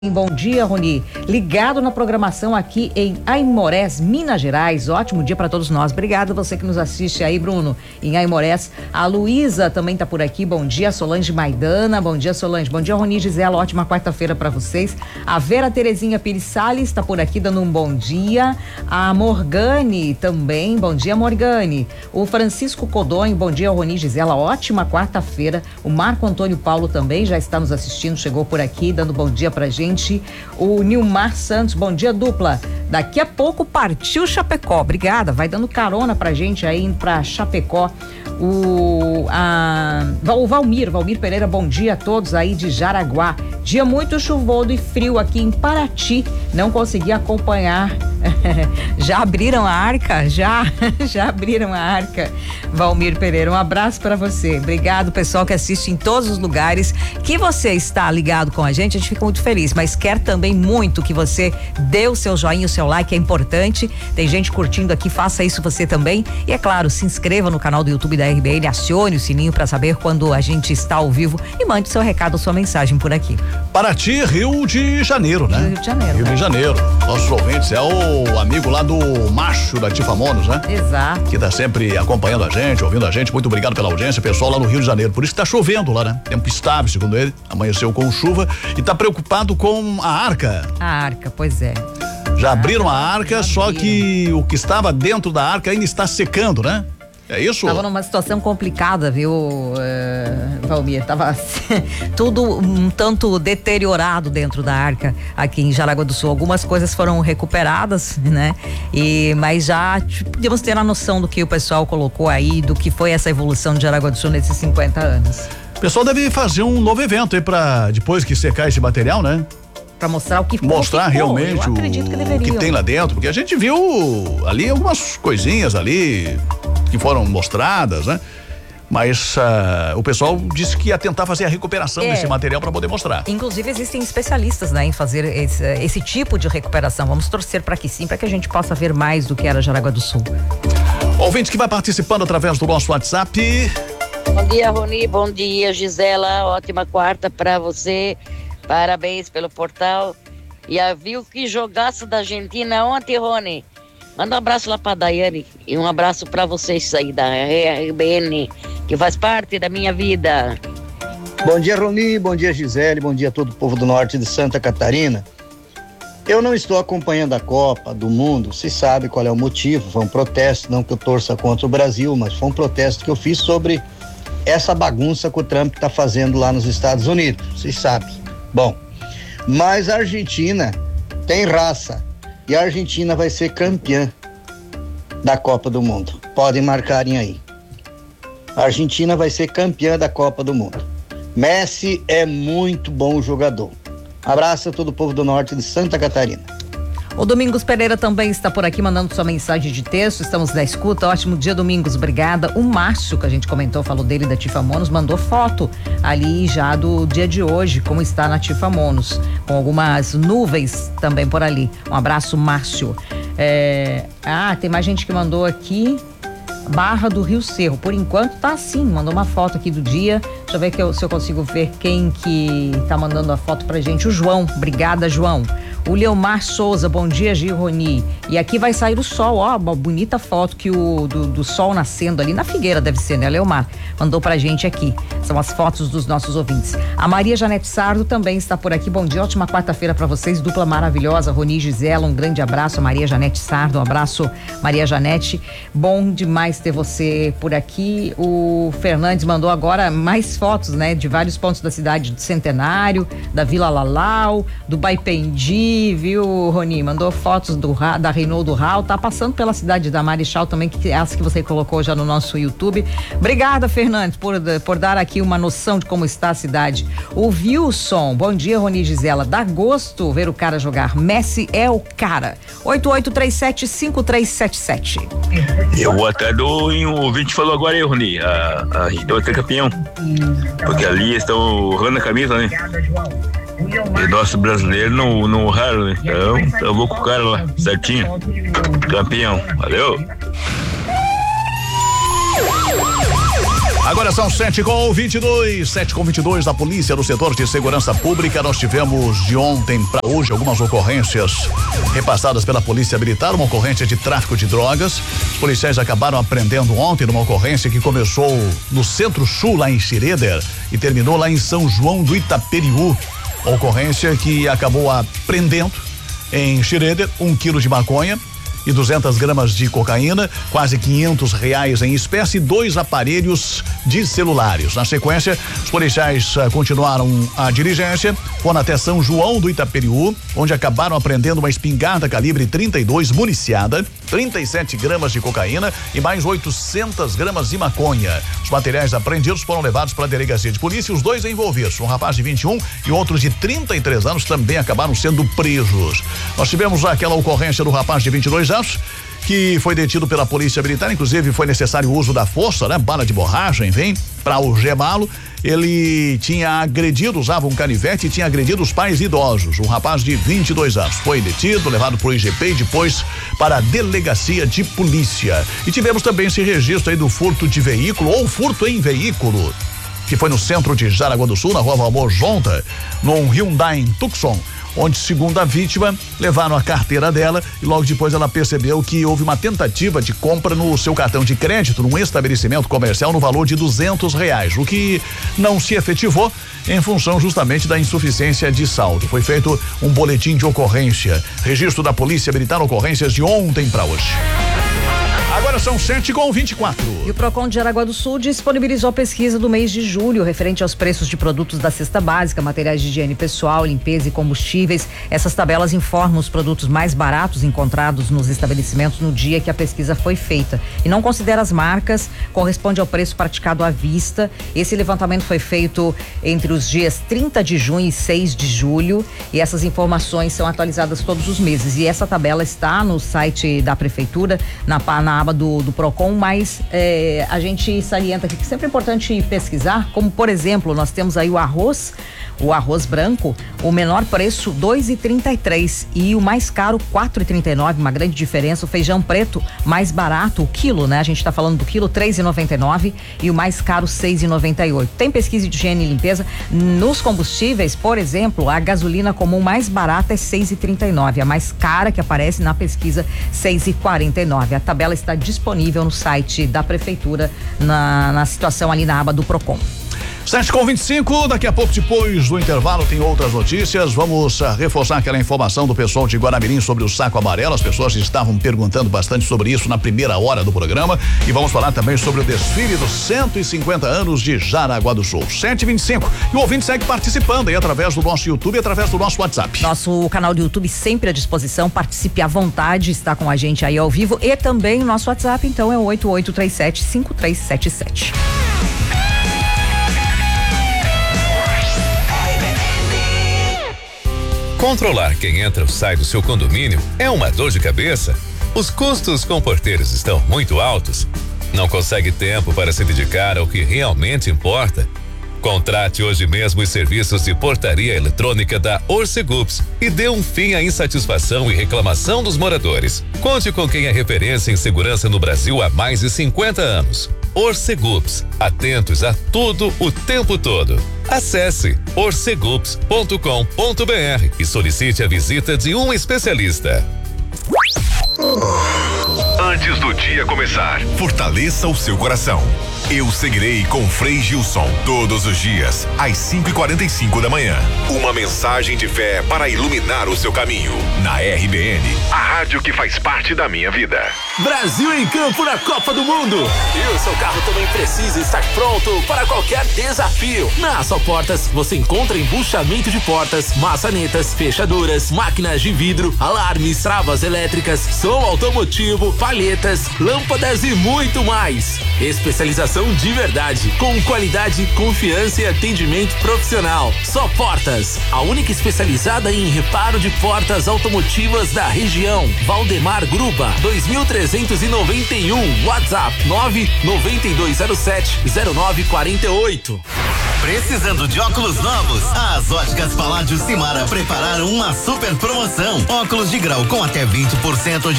Bom dia, Rony. Ligado na programação aqui em Aimorés, Minas Gerais. Ótimo dia para todos nós. Obrigado você que nos assiste aí, Bruno, em Aimorés. A Luísa também tá por aqui. Bom dia, Solange Maidana. Bom dia, Solange. Bom dia, Rony e Gisela. Ótima quarta-feira para vocês. A Vera Terezinha Pires Salles está por aqui dando um bom dia. A Morgane também. Bom dia, Morgane. O Francisco Codonho. Bom dia, Rony e Gisela. Ótima quarta-feira. O Marco Antônio Paulo também já está nos assistindo. Chegou por aqui dando bom dia pra gente. O Nilmar Santos, bom dia, dupla. Daqui a pouco partiu Chapecó. Obrigada, vai dando carona pra gente aí indo pra Chapecó. O Valmir Pereira, bom dia a todos aí de Jaraguá. Dia muito chuvoso e frio aqui em Paraty. Não consegui acompanhar. Já abriram a arca? Já abriram a arca. Valmir Pereira, um abraço para você. Obrigado, pessoal que assiste em todos os lugares. Que você está ligado com a gente fica muito feliz, mas quer também muito que você dê o seu joinha, o seu like, é importante. Tem gente curtindo aqui, faça isso você também. E é claro, se inscreva no canal do YouTube da RBN, acione o sininho para saber quando a gente está ao vivo e mande seu recado, sua mensagem por aqui. Paraty, Rio de Janeiro, né? Rio de Janeiro. Rio de Janeiro. Nossos ouvintes, é o amigo lá do Macho da Tifamonos, né? Exato. Que tá sempre acompanhando a gente, ouvindo a gente. Muito obrigado pela audiência, pessoal lá no Rio de Janeiro. Por isso que tá chovendo lá, né? Tempo estável, segundo ele. Amanheceu com chuva e tá preocupado com a arca. A arca, pois é. Já abriram a arca, só que o que estava dentro da arca ainda está secando, né? É isso? Tava numa situação complicada, viu, Valmir? Tava tudo um tanto deteriorado dentro da arca aqui em Jaraguá do Sul. Algumas coisas foram recuperadas, né? Mas já podemos ter a noção do que o pessoal colocou aí, do que foi essa evolução de Jaraguá do Sul nesses 50 anos. O pessoal deve fazer um novo evento aí pra depois que secar esse material, né? Pra mostrar o que mostrar realmente eu acredito que que tem lá dentro, porque a gente viu ali algumas coisinhas ali que foram mostradas, né? Mas o pessoal disse que ia tentar fazer a recuperação desse material para poder mostrar. Inclusive existem especialistas, né, em fazer esse tipo de recuperação. Vamos torcer para que sim, para que a gente possa ver mais do que era Jaraguá do Sul. Ouvinte que vai participando através do nosso WhatsApp. Bom dia, Rony. Bom dia, Gisela. Ótima quarta para você. Parabéns pelo portal. E viu que jogaço da Argentina ontem, Rony. Manda um abraço lá pra Daiane e um abraço pra vocês aí da RBN, que faz parte da minha vida. Bom dia, Rony, bom dia, Gisele, bom dia a todo o povo do norte de Santa Catarina. Eu não estou acompanhando a Copa do Mundo, se sabe qual é o motivo, foi um protesto, não que eu torça contra o Brasil, mas foi um protesto que eu fiz sobre essa bagunça que o Trump está fazendo lá nos Estados Unidos, se sabe. Bom, mas a Argentina tem raça. E a Argentina vai ser campeã da Copa do Mundo. Podem marcarem aí. A Argentina vai ser campeã da Copa do Mundo. Messi é muito bom jogador. Abraço a todo o povo do norte de Santa Catarina. O Domingos Pereira também está por aqui mandando sua mensagem de texto. Estamos na escuta. Ótimo dia, Domingos. Obrigada. O Márcio, que a gente comentou, falou dele da Tifamonos, mandou foto ali já do dia de hoje, como está na Tifamonos, com algumas nuvens também por ali. Um abraço, Márcio. Tem mais gente que mandou aqui. Barra do Rio Cerro, por enquanto tá assim, mandou uma foto aqui do dia, deixa eu ver se eu consigo ver quem que tá mandando a foto pra gente. O João, obrigada, João. O Leomar Souza, bom dia, Gironi. E aqui vai sair o sol, ó, uma bonita foto que do sol nascendo ali na figueira, deve ser, né, Leomar? Mandou pra gente aqui, são as fotos dos nossos ouvintes. A Maria Janete Sardo também está por aqui, bom dia, ótima quarta-feira pra vocês, dupla maravilhosa, Rony e Gisela, um grande abraço, a Maria Janete Sardo, um abraço, Maria Janete, bom demais ter você por aqui. O Fernandes mandou agora mais fotos, né, de vários pontos da cidade do Centenário, da Vila Lalau, do Baipendi, viu, Rony? Mandou fotos da Reinaldo Hall, tá passando pela cidade da Marechal também, que é essa que você colocou já no nosso YouTube. Obrigada, Fernandes, por dar aqui uma noção de como está a cidade. O Wilson, bom dia, Rony e Gisela, dá gosto ver o cara jogar, Messi é o cara. 8837-5377. Boa tarde, o ouvinte falou agora aí, Rony, a gente vai ser campeão, porque ali estão honrando a camisa, né? E nosso brasileiro não raro, né? Então, eu vou com o cara lá, certinho. Campeão, valeu. Agora são 7h22 da polícia do setor de segurança pública. Nós tivemos de ontem para hoje algumas ocorrências repassadas pela polícia militar, uma ocorrência de tráfico de drogas. Os policiais acabaram apreendendo ontem numa ocorrência que começou no Centro-Sul, lá em Schroeder, e terminou lá em São João do Itaperiú. Ocorrência que acabou apreendendo em Schroeder 1 quilo de maconha e 200 gramas de cocaína, quase R$500 em espécie e 2 aparelhos de celulares. Na sequência, os policiais continuaram a diligência, foram até São João do Itaperiú, onde acabaram apreendendo uma espingarda calibre 32 municiada, 37 gramas de cocaína e mais 800 gramas de maconha. Os materiais apreendidos foram levados para a delegacia de polícia. Os dois envolvidos, um rapaz de 21 e outro de 33 anos, também acabaram sendo presos. Nós tivemos aquela ocorrência do rapaz de 22 anos, que foi detido pela polícia militar, inclusive foi necessário o uso da força, né? Bala de borracha, enfim, para algemá-lo. Ele tinha agredido, usava um canivete e tinha agredido os pais idosos. Um rapaz de 22 anos foi detido, levado para o IGP e depois para a delegacia de polícia. E tivemos também esse registro aí do furto de veículo ou furto em veículo, que foi no centro de Jaraguá do Sul, na rua Valmor Jonta, num Hyundai Tucson, onde, segundo a vítima, levaram a carteira dela e logo depois ela percebeu que houve uma tentativa de compra no seu cartão de crédito num estabelecimento comercial no valor de R$200, o que não se efetivou em função justamente da insuficiência de saldo. Foi feito um boletim de ocorrência, registro da Polícia Militar, ocorrências de ontem para hoje. Agora são 7h24. E o Procon de Jaraguá do Sul disponibilizou a pesquisa do mês de julho referente aos preços de produtos da cesta básica, materiais de higiene pessoal, limpeza e combustíveis. Essas tabelas informam os produtos mais baratos encontrados nos estabelecimentos no dia que a pesquisa foi feita e não considera as marcas, corresponde ao preço praticado à vista. Esse levantamento foi feito entre os dias 30 de junho e 6 de julho e essas informações são atualizadas todos os meses. E essa tabela está no site da prefeitura, na aba do Procon, mas a gente salienta aqui que sempre é importante pesquisar, como por exemplo, nós temos aí o arroz branco, o menor preço R$2,33 e o mais caro R$4,39, uma grande diferença. O feijão preto mais barato, o quilo, né? A gente tá falando do quilo R$3,99 e o mais caro R$6,98. Tem pesquisa de higiene e limpeza nos combustíveis, por exemplo, a gasolina comum mais barata é R$6,39, a mais cara que aparece na pesquisa R$6,49. A tabela está disponível no site da prefeitura na situação ali na aba do Procon. 7h25, daqui a pouco, depois do intervalo, tem outras notícias. Vamos reforçar aquela informação do pessoal de Guaramirim sobre o saco amarelo. As pessoas estavam perguntando bastante sobre isso na primeira hora do programa. E vamos falar também sobre o desfile dos 150 anos de Jaraguá do Sul. 7h25. E o ouvinte segue participando aí através do nosso YouTube e através do nosso WhatsApp. Nosso canal do YouTube sempre à disposição. Participe à vontade, está com a gente aí ao vivo. E também o nosso WhatsApp, então, é o 8837-5377. Controlar quem entra ou sai do seu condomínio é uma dor de cabeça. Os custos com porteiros estão muito altos. Não consegue tempo para se dedicar ao que realmente importa? Contrate hoje mesmo os serviços de portaria eletrônica da Orcegups e dê um fim à insatisfação e reclamação dos moradores. Conte com quem é referência em segurança no Brasil há mais de 50 anos. Orcegups, atentos a tudo o tempo todo. Acesse orcegups.com.br e solicite a visita de um especialista. Antes do dia começar, fortaleça o seu coração. Eu seguirei com Frei Gilson todos os dias, às 5h45 da manhã. Uma mensagem de fé para iluminar o seu caminho. Na RBN, a rádio que faz parte da minha vida. Brasil em campo na Copa do Mundo. E o seu carro também precisa estar pronto para qualquer desafio. Na Aço Portas você encontra embuchamento de portas, maçanetas, fechaduras, máquinas de vidro, alarmes, travas elétricas, som automotivo, palhetas, lâmpadas e muito mais. Especialização de verdade, com qualidade, confiança e atendimento profissional. Só Portas, a única especializada em reparo de portas automotivas da região. Valdemar Gruba, 2391, WhatsApp 99207-0948. Precisando de óculos novos? As Óticas Paládio Simara prepararam uma super promoção. Óculos de grau com até 20% de